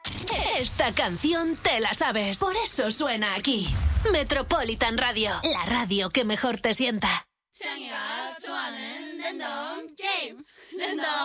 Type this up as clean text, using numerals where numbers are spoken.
Esta canción te la sabes. Por eso suena aquí. Metropolitan Radio, la radio que mejor te sienta. 창이가 좋아하는 랜덤 게임. 랜덤